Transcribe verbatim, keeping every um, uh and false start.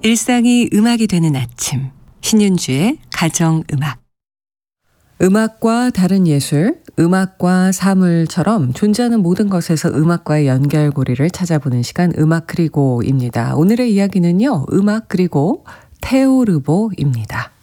일상이 음악이 되는 아침, 신윤주의 가정음악. 음악과 다른 예술, 음악과 사물처럼 존재하는 모든 것에서 음악과의 연결고리를 찾아보는 시간, 음악 그리고입니다. 오늘의 이야기는요, 음악 그리고 테오르보입니다.